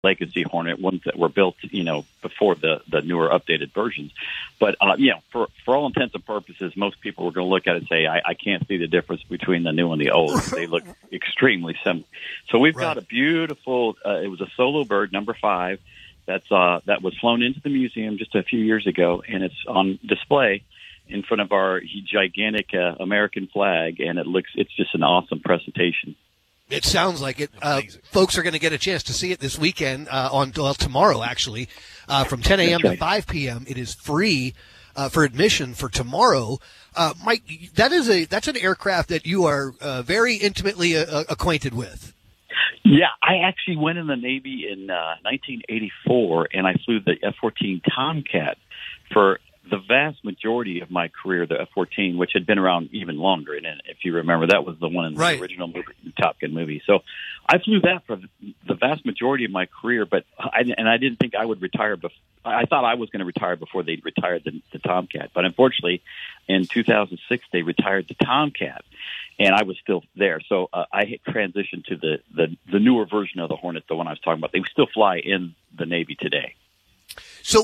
legacy Hornet, ones that were built, before the newer updated versions. But, for all intents and purposes, most people were going to look at it and say, I can't see the difference between the new and the old. They look extremely similar. So we've got a beautiful, it was a solo bird, number 5, that was flown into the museum just a few years ago, and it's on display in front of our gigantic American flag, and it's just an awesome presentation. It sounds like it. Folks are going to get a chance to see it this weekend tomorrow, actually, from 10 a.m. to 5 p.m. It is free for admission for tomorrow. Mike, that's an aircraft that you are very intimately acquainted with. Yeah, I actually went in the Navy in 1984, and I flew the F-14 Tomcat for the vast majority of my career, the F-14, which had been around even longer. And if you remember, that was the one in the original movie, the Top Gun movie. So I flew that for the vast majority of my career, but I didn't think I would retire. I thought I was going to retire before they retired the Tomcat. But unfortunately, in 2006, they retired the Tomcat, and I was still there. So I transitioned to the newer version of the Hornet, the one I was talking about. They still fly in the Navy today. So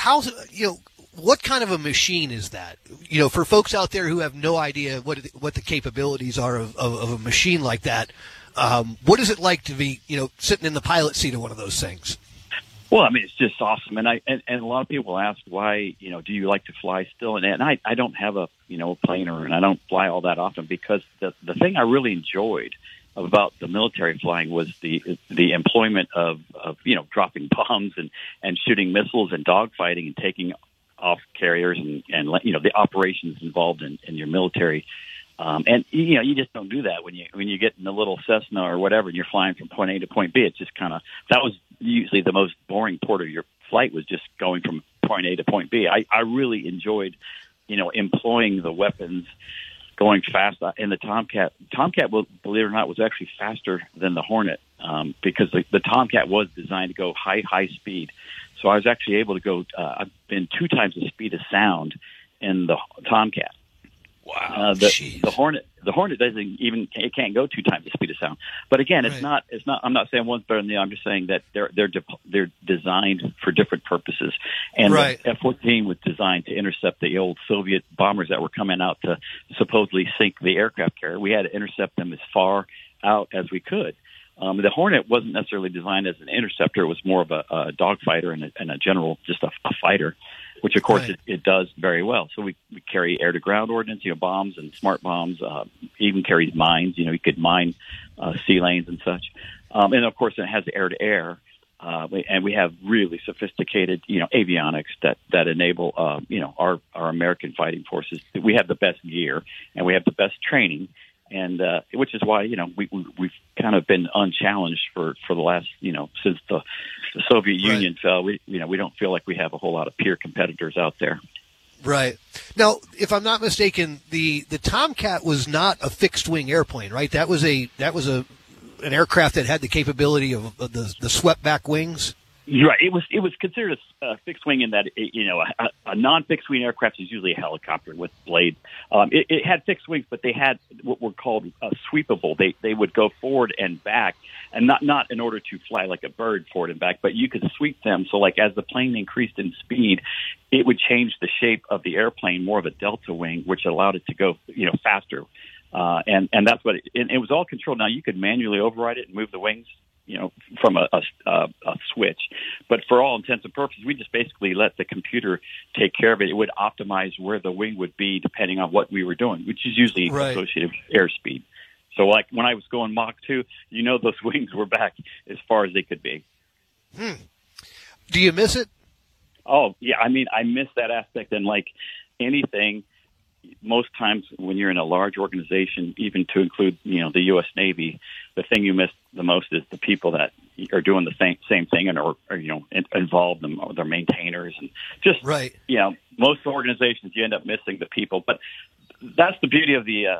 what kind of a machine is that? For folks out there who have no idea what the capabilities are of a machine like that, what is it like to be, sitting in the pilot seat of one of those things? Well, I mean, it's just awesome. And a lot of people ask why, do you like to fly still? And I don't have a plane, and I don't fly all that often, because the thing I really enjoyed about the military flying was the employment of dropping bombs and shooting missiles and dogfighting and taking off carriers and the operations involved in your military. And you just don't do that when you get in a little Cessna or whatever and you're flying from point A to point B. It's just that was usually the most boring part of your flight, was just going from point A to point B. I really enjoyed, employing the weapons, going fast. And the Tomcat, believe it or not, was actually faster than the Hornet, because the Tomcat was designed to go high speed. So I was actually able to go, I've been 2 times the speed of sound in the Tomcat. Wow. The Hornet it can't go 2 times the speed of sound. But again, it's not, I'm not saying one's better than the other. I'm just saying that they're designed for different purposes. And the F-14 was designed to intercept the old Soviet bombers that were coming out to supposedly sink the aircraft carrier. We had to intercept them as far out as we could. The Hornet wasn't necessarily designed as an interceptor. It was more of a dogfighter and a general, just a fighter, which, of course, it does very well. So we carry air-to-ground ordnance, bombs and smart bombs, even carries mines. You could mine sea lanes and such. And, of course, it has air-to-air. And we have really sophisticated, avionics that enable, our American fighting forces. We have the best gear, and we have the best training. And which is why we've kind of been unchallenged for the last since the Soviet Union fell. We don't feel like we have a whole lot of peer competitors out there. Right. Now, if I'm not mistaken, the Tomcat was not a fixed wing airplane, right? That was an aircraft that had the capability of the swept back wings. Right. It was considered a fixed wing in that a non-fixed wing aircraft is usually a helicopter with blades. It had fixed wings, but they had what were called sweepable. They would go forward and back, and not in order to fly like a bird forward and back, but you could sweep them. So, like, as the plane increased in speed, it would change the shape of the airplane, more of a delta wing, which allowed it to go faster. And that's what it was all controlled. Now you could manually override it and move the wings, from a switch. But for all intents and purposes, we just basically let the computer take care of it. It would optimize where the wing would be depending on what we were doing, which is usually associated with airspeed. So, like, when I was going Mach 2, those wings were back as far as they could be. Do you miss it? Oh, yeah. I mean, I miss that aspect. And like anything, most times when you're in a large organization, even to include, the U.S. Navy, the thing you miss the most is the people that are doing the same thing and are involved in them, or they're maintainers, and just, most organizations you end up missing the people. But that's the beauty of the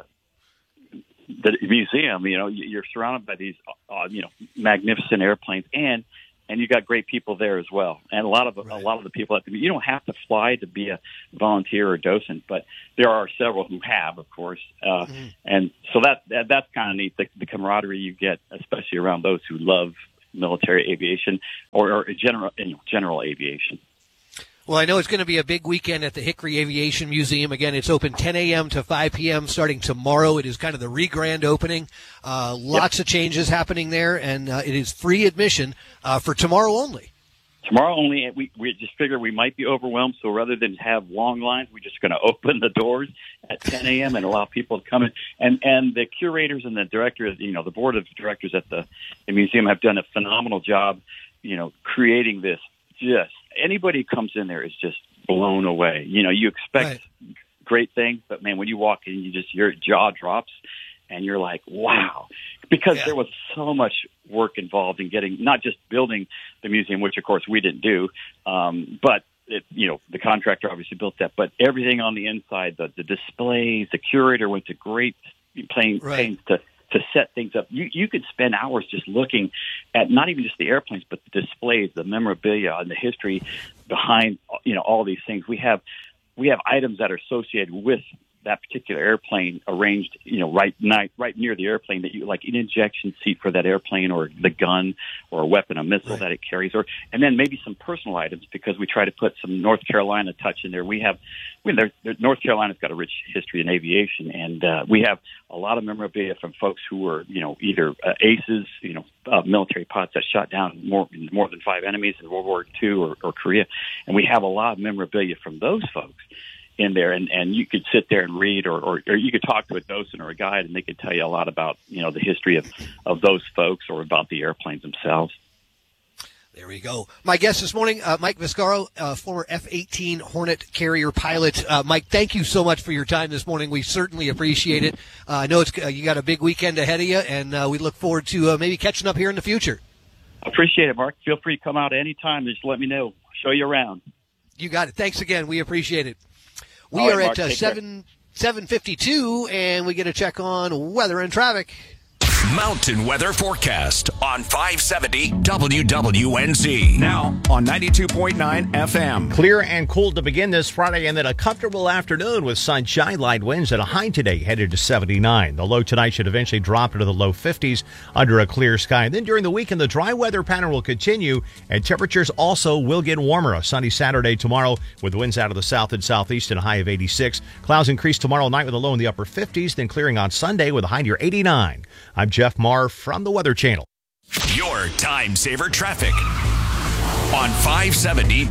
museum. You're surrounded by these, magnificent airplanes, and you got great people there as well. And a lot of the people you don't have to fly to be a volunteer or docent, but there are several who have, of course. And so that's kind of neat, the camaraderie you get, especially around those who love military aviation or general aviation. Well, I know it's going to be a big weekend at the Hickory Aviation Museum. Again, it's open 10 a.m. to 5 p.m. starting tomorrow. It is kind of the re-grand opening. Lots of changes happening there, and it is free admission for tomorrow only. Tomorrow only. We just figured we might be overwhelmed, so rather than have long lines, we're just going to open the doors at 10 a.m. and allow people to come in. And the curators and the directors, the board of directors at the museum have done a phenomenal job, creating this. Just anybody who comes in there is just blown away. You expect great things, but man, when you walk in, your jaw drops, and you're like, wow, because there was so much work involved in getting, not just building the museum, which of course we didn't do, but the contractor obviously built that, but everything on the inside, the displays, the curator went to great pains to set things up. You could spend hours just looking at not even just the airplanes, but the displays, the memorabilia, and the history behind all these things. We have items that are associated with that particular airplane arranged, right near the airplane, that you like an injection seat for that airplane, or the gun or a weapon, a missile that it carries, and then maybe some personal items, because we try to put some North Carolina touch in there. North Carolina's got a rich history in aviation, and we have a lot of memorabilia from folks who were, either aces, military pilots that shot down more than 5 enemies in World War II or Korea, and we have a lot of memorabilia from those folks in there, and you could sit there and read, or you could talk to a docent or a guide, and they could tell you a lot about the history of those folks, or about the airplanes themselves. There we go. My guest this morning, Mike Viscaro, former F-18 Hornet carrier pilot. Mike, thank you so much for your time this morning. We certainly appreciate it. I know you got a big weekend ahead of you, and we look forward to maybe catching up here in the future. Appreciate it, Mark. Feel free to come out anytime. Just let me know. Show you around. You got it. Thanks again. We appreciate it. We are at 7:52, and we get a check on weather and traffic. Mountain weather forecast on 570 WWNZ. Now on 92.9 FM. Clear and cool to begin this Friday, and then a comfortable afternoon with sunshine, light winds, and a high today headed to 79. The low tonight should eventually drop into the low 50s under a clear sky. And then during the weekend, the dry weather pattern will continue, and temperatures also will get warmer. A sunny Saturday tomorrow with winds out of the south and southeast and a high of 86. Clouds increase tomorrow night with a low in the upper 50s, then clearing on Sunday with a high near 89. I'm Jeff Marr from the Weather Channel. Your time saver traffic on 570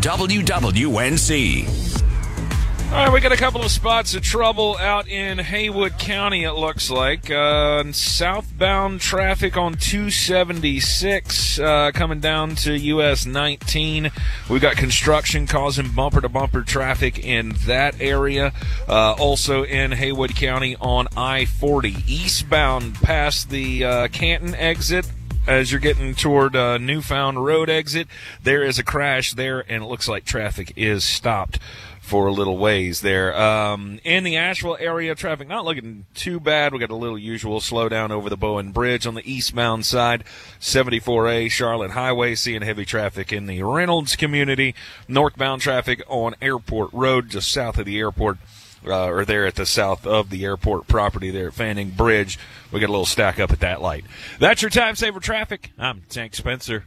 WWNZ. All right, we got a couple of spots of trouble out in Haywood County, it looks like. Southbound traffic on 276 coming down to US 19. We've got construction causing bumper-to-bumper traffic in that area. Also in Haywood County on I-40. Eastbound past the Canton exit. As you're getting toward Newfound Road exit, there is a crash there, and it looks like traffic is stopped for a little ways there. In the Asheville area, traffic not looking too bad. We got a little usual slowdown over the Bowen Bridge on the eastbound side. 74A Charlotte Highway, seeing heavy traffic in the Reynolds community. Northbound traffic on Airport Road, just south of the airport. Or there at the south of the airport property there at Fanning Bridge. We got a little stack up at that light. That's your time saver traffic. I'm Tank Spencer.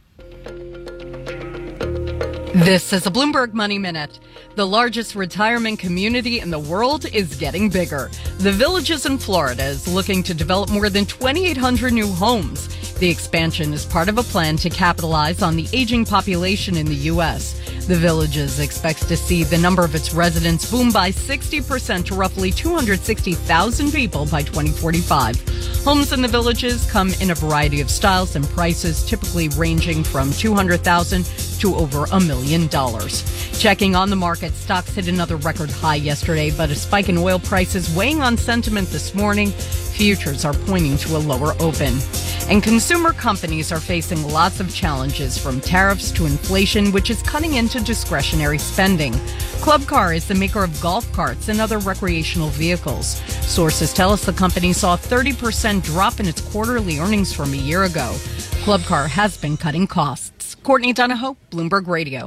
This is a Bloomberg Money Minute. The largest retirement community in the world is getting bigger. The Villages in Florida is looking to develop more than 2,800 new homes. The expansion is part of a plan to capitalize on the aging population in the U.S. The Villages expects to see the number of its residents boom by 60% to roughly 260,000 people by 2045. Homes in the Villages come in a variety of styles and prices, typically ranging from $200,000 to over $1 million. Checking on the market, stocks hit another record high yesterday, but a spike in oil prices weighing on sentiment this morning. Futures are pointing to a lower open. And consumer companies are facing lots of challenges, from tariffs to inflation, which is cutting into discretionary spending. Club Car is the maker of golf carts and other recreational vehicles. Sources tell us the company saw a 30% drop in its quarterly earnings from a year ago. Club Car has been cutting costs. Courtney Donahoe, Bloomberg Radio.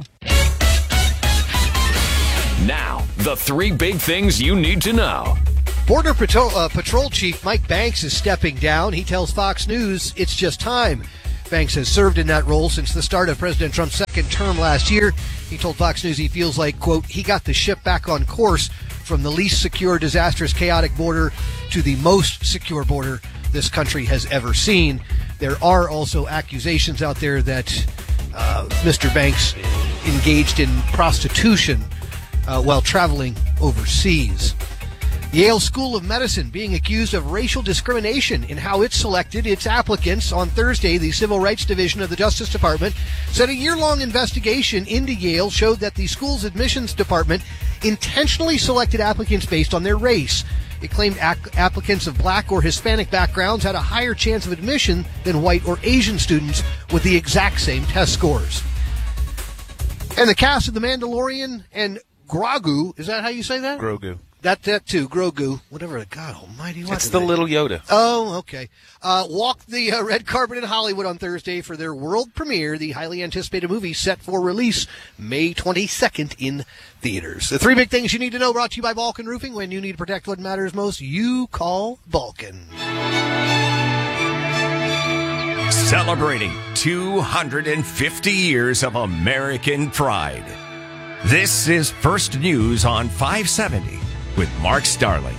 Now, the three big things you need to know. Border Patrol Chief Mike Banks is stepping down. He tells Fox News it's just time. Banks has served in that role since the start of President Trump's second term last year. He told Fox News he feels like, quote, he got the ship back on course from the least secure, disastrous, chaotic border to the most secure border this country has ever seen. There are also accusations out there that Mr. Banks engaged in prostitution while traveling overseas. Yale School of Medicine being accused of racial discrimination in how it selected its applicants. On Thursday, the Civil Rights Division of the Justice Department said a year-long investigation into Yale showed that the school's admissions department intentionally selected applicants based on their race. It claimed applicants of black or Hispanic backgrounds had a higher chance of admission than white or Asian students with the exact same test scores. And the cast of The Mandalorian and Grogu, is that how you say that? Grogu. That too, Grogu. Whatever, God almighty. It's the little Yoda. Oh, okay. Walked the red carpet in Hollywood on Thursday for their world premiere, the highly anticipated movie set for release May 22nd in theaters. The three big things you need to know, brought to you by Vulcan Roofing. When you need to protect what matters most, you call Vulcan. Celebrating 250 years of American pride. This is First News on 570 with Mark Starling.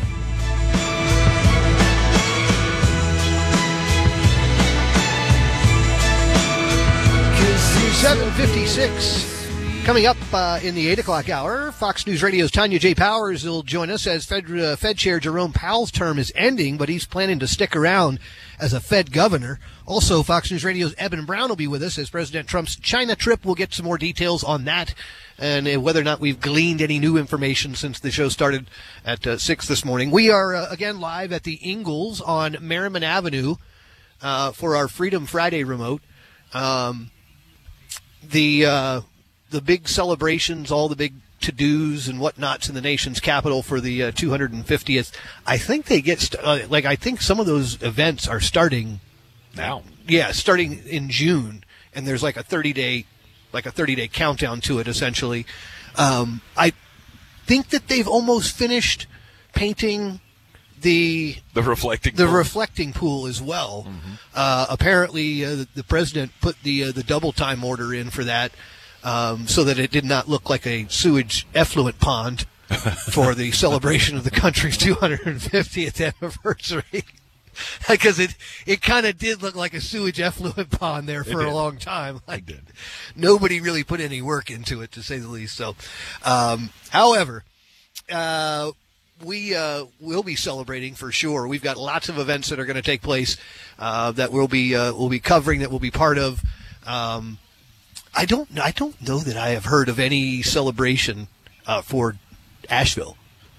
7:56. Coming up in the 8 o'clock hour, Fox News Radio's Tanya J. Powers will join us as Fed Chair Jerome Powell's term is ending, but he's planning to stick around as a Fed governor. Also, Fox News Radio's Eben Brown will be with us as President Trump's China trip. We'll get some more details on that and whether or not we've gleaned any new information since the show started at 6 this morning. We are, again, live at the Ingalls on Merriman Avenue for our Freedom Friday remote. The big celebrations, all the big to-dos and whatnots in the nation's capital for the 250th. I think they get I think some of those events are starting now. Yeah, starting in June, and there's like a 30-day countdown to it. Essentially, I think that they've almost finished painting the reflecting pool as well. Mm-hmm. Apparently, the president put the double time order in for that, so that it did not look like a sewage effluent pond for the celebration of the country's 250th anniversary. Because it kind of did look like a sewage effluent pond there for a long time. Like, nobody really put any work into it, to say the least. So, however, we will be celebrating for sure. We've got lots of events that are going to take place that we'll be covering, that we'll be part of. I don't know that I have heard of any celebration for Asheville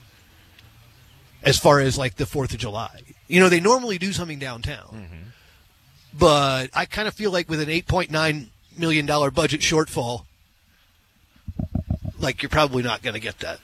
as far as like the 4th of July. You know, they normally do something downtown. Mm-hmm. But I kind of feel like with an $8.9 million budget shortfall, like you're probably not going to get that.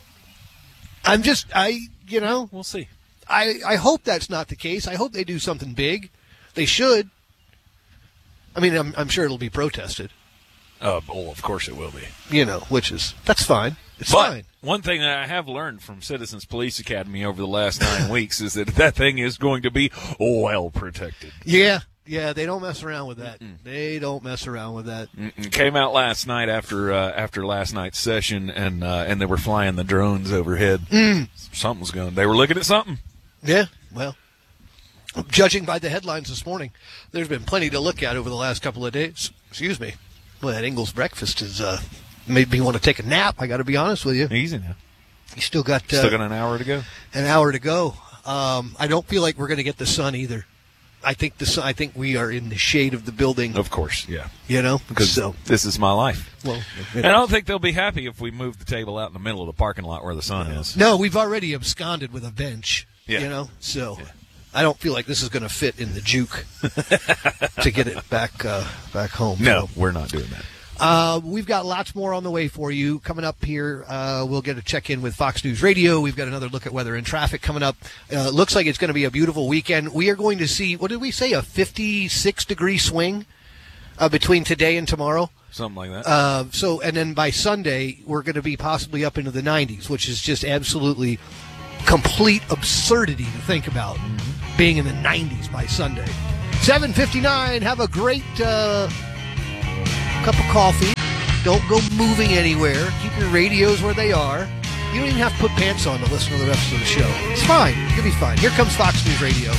We'll see. I hope that's not the case. I hope they do something big. They should. I mean, I'm sure it'll be protested. Of course it will be. That's fine. It's fine. One thing that I have learned from Citizens Police Academy over the last 9 weeks is that thing is going to be well protected. Yeah, they don't mess around with that. Mm-mm. They don't mess around with that. Mm-mm. Came out last night after last night's session, and they were flying the drones overhead. Something was going. They were looking at something. Yeah, well, judging by the headlines this morning, there's been plenty to look at over the last couple of days. Excuse me. Well, that Ingalls breakfast is made me want to take a nap. I got to be honest with you. Easy now. You still got an hour to go. An hour to go. I don't feel like we're going to get the sun either. I think we are in the shade of the building. Of course, yeah. Because this is my life. Well, and I don't think they'll be happy if we move the table out in the middle of the parking lot where the sun is. No, we've already absconded with a bench. Yeah. So. Yeah. I don't feel like this is going to fit in the juke to get it back home. No, we're not doing that. We've got lots more on the way for you. Coming up here, we'll get a check-in with Fox News Radio. We've got another look at weather and traffic coming up. Looks like it's going to be a beautiful weekend. We are going to see, what did we say, a 56-degree swing between today and tomorrow? Something like that. And then by Sunday, we're going to be possibly up into the 90s, which is just absolutely complete absurdity to think about being in the 90s by Sunday. 7:59. Have a great cup of coffee. Don't go moving anywhere. Keep your radios where they are. You don't even have to put pants on to listen to the rest of the show. It's fine. You'll be fine. Here comes Fox News Radio.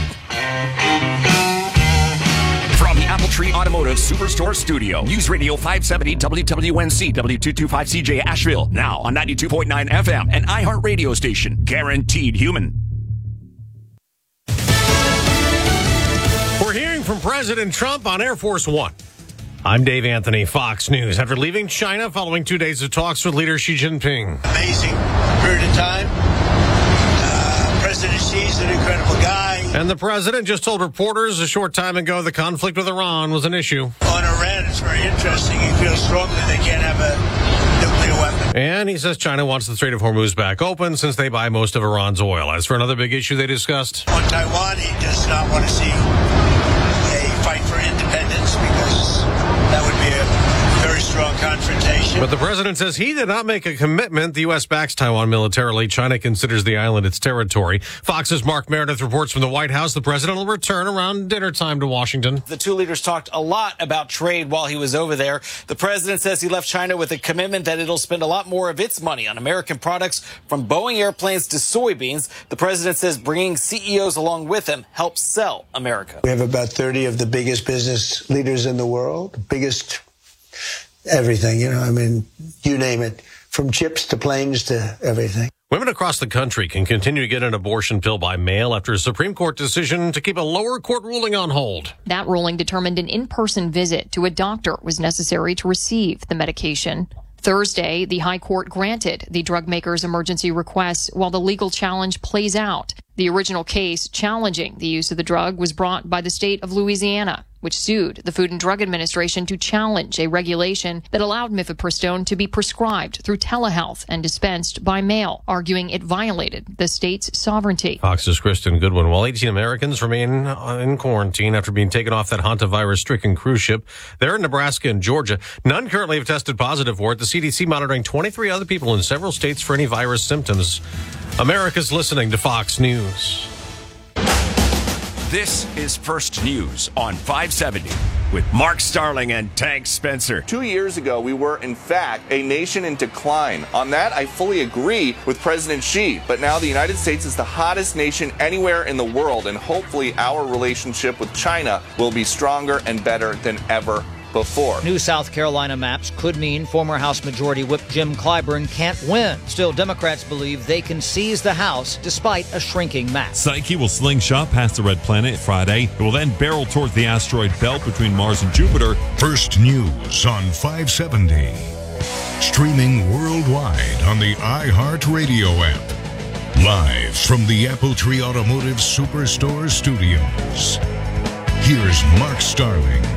From the Apple Tree Automotive Superstore Studio, News Radio 570 WWNC W225CJ Asheville. Now on 92.9 FM and iHeart Radio Station. Guaranteed human. We're hearing from President Trump on Air Force One. I'm Dave Anthony, Fox News. After leaving China following 2 days of talks with leader Xi Jinping. Amazing period of time. President Xi's an incredible guy. And the president just told reporters a short time ago the conflict with Iran was an issue. On Iran, it's very interesting. He feels strongly they can't have a nuclear weapon. And he says China wants the Strait of Hormuz back open since they buy most of Iran's oil. As for another big issue they discussed. On Taiwan, he does not want to see a fight for independence because that would be a very strong confrontation. But the president says he did not make a commitment. The U.S. backs Taiwan militarily. China considers the island its territory. Fox's Mark Meredith reports from the White House the president will return around dinner time to Washington. The two leaders talked a lot about trade while he was over there. The president says he left China with a commitment that it'll spend a lot more of its money on American products, from Boeing airplanes to soybeans. The president says bringing CEOs along with him helps sell America. We have about 30 of the biggest business leaders in the world, biggest everything, you name it, from chips to planes to everything. Women across the country can continue to get an abortion pill by mail after a Supreme Court decision to keep a lower court ruling on hold. That ruling determined an in-person visit to a doctor was necessary to receive the medication. Thursday, the High Court granted the drug maker's emergency request while the legal challenge plays out. The original case challenging the use of the drug was brought by the state of Louisiana, which sued the Food and Drug Administration to challenge a regulation that allowed mifepristone to be prescribed through telehealth and dispensed by mail, arguing it violated the state's sovereignty. Fox's Kristen Goodwin. While 18 Americans remain in quarantine after being taken off that hantavirus-stricken cruise ship, they're in Nebraska and Georgia. None currently have tested positive for it. The CDC monitoring 23 other people in several states for any virus symptoms. America's listening to Fox News. This is First News on 570 with Mark Starling and Tank Spencer. 2 years ago, we were, in fact, a nation in decline. On that, I fully agree with President Xi. But now the United States is the hottest nation anywhere in the world, and hopefully our relationship with China will be stronger and better than ever before. New South Carolina maps could mean former House Majority Whip Jim Clyburn can't win. Still, Democrats believe they can seize the House despite a shrinking map. Psyche will slingshot past the Red Planet Friday. It will then barrel towards the asteroid belt between Mars and Jupiter. First News on 570. Streaming worldwide on the iHeart Radio app. Live from the Apple Tree Automotive Superstore Studios. Here's Mark Starling.